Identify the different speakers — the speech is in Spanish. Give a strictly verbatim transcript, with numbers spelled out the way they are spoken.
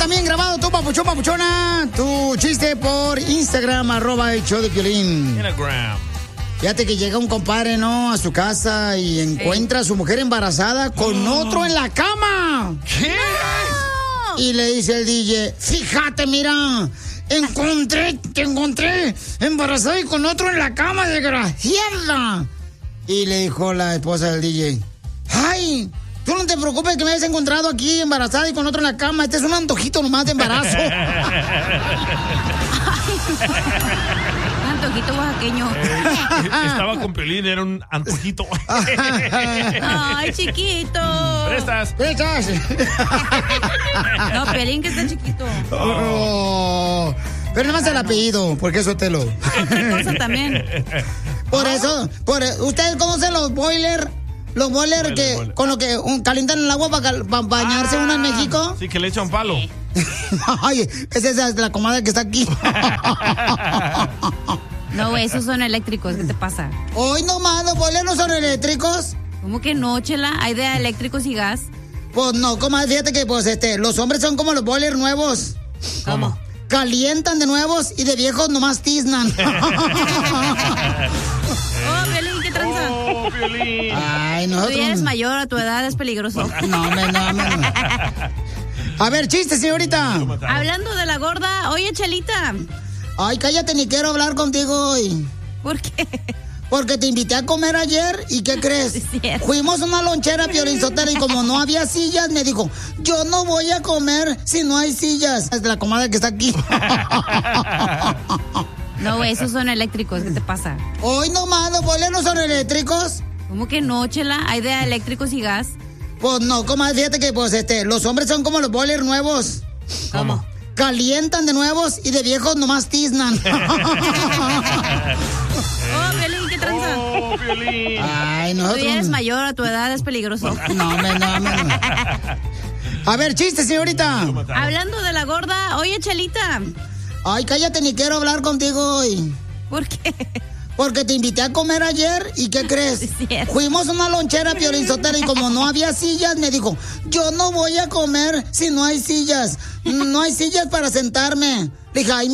Speaker 1: también grabado tu papuchón, papuchona, tu chiste por Instagram, arroba el show de Piolín.
Speaker 2: Instagram.
Speaker 1: Fíjate que llega un compadre, ¿no? A su casa y encuentra a su mujer embarazada con oh. otro en la cama.
Speaker 2: ¿Qué?
Speaker 1: No. Y le dice el D J, fíjate, mira, encontré, te encontré embarazada y con otro en la cama, desgraciada. Y le dijo la esposa del D J, ay, tú no te preocupes que me hayas encontrado aquí embarazada y con otro en la cama. Este es un antojito nomás de embarazo.
Speaker 3: Un antojito oaxaqueño.
Speaker 2: Eh, estaba con Piolín, era un antojito.
Speaker 3: Ay, chiquito.
Speaker 2: ¿Prestas?
Speaker 1: ¿Prestas?
Speaker 3: No, Piolín, que está chiquito.
Speaker 1: Oh, pero nada más el apellido, porque es Sotelo.
Speaker 3: Otra cosa también.
Speaker 1: Por eso, por, ¿ustedes conocen los boilers? Los boilers que boiler. Con lo que un, calientan el agua para pa bañarse ah, uno en México.
Speaker 2: Sí, que le echan palo. Sí.
Speaker 1: Ay, esa es la comadre que está aquí.
Speaker 3: No, güey, esos son eléctricos. ¿Qué te pasa?
Speaker 1: Hoy nomás, los boilers no son eléctricos.
Speaker 3: ¿Cómo que no, Chela? ¿Hay de eléctricos y gas?
Speaker 1: Pues no, comadre, fíjate que pues este, los hombres son como los boilers nuevos.
Speaker 3: ¿Cómo?
Speaker 1: Calientan de nuevos y de viejos nomás tiznan.
Speaker 3: Oh, Piolín, ¿qué tranza?
Speaker 2: Oh, Piolín.
Speaker 1: Ay, nosotros...
Speaker 3: Tú ya eres mayor, a tu edad es peligroso.
Speaker 1: No, me, no, me, no. A ver, chiste, señorita.
Speaker 3: Hablando de la gorda, oye, Chelita.
Speaker 1: Ay, cállate, ni quiero hablar contigo hoy.
Speaker 3: ¿Por qué?
Speaker 1: Porque te invité a comer ayer y ¿qué crees?
Speaker 3: Sí,
Speaker 1: fuimos a una lonchera, Piolín Sotelo, y como no había sillas, me dijo, yo no voy a comer si no hay sillas. Es la comadre que está aquí.
Speaker 3: No, güey, esos son eléctricos. ¿Qué te pasa?
Speaker 1: Hoy nomás, los boilers no son eléctricos.
Speaker 3: ¿Cómo que no, Chela? ¿Hay de eléctricos y gas?
Speaker 1: Pues no, comadre, fíjate que pues este, los hombres son como los boilers nuevos.
Speaker 3: ¿Cómo?
Speaker 1: Calientan de nuevos y de viejos nomás tiznan.
Speaker 3: Oh, Piolín, ¿qué tranza?
Speaker 2: Oh, Piolín.
Speaker 1: Ay, nosotros...
Speaker 3: Tú ya eres mayor, a tu edad es peligroso.
Speaker 1: No, me, no, me, no. A ver, chiste, señorita.
Speaker 3: Hablando de la gorda, oye, Chelita.
Speaker 1: Ay, cállate, ni quiero hablar contigo hoy.
Speaker 3: ¿Por qué?
Speaker 1: Porque te invité a comer ayer y ¿qué crees?
Speaker 3: Sí,
Speaker 1: fuimos a una lonchera, Piolín Sotelo, y como no había sillas, me dijo, yo no voy a comer si no hay sillas. No hay sillas para sentarme. Le dije, ay,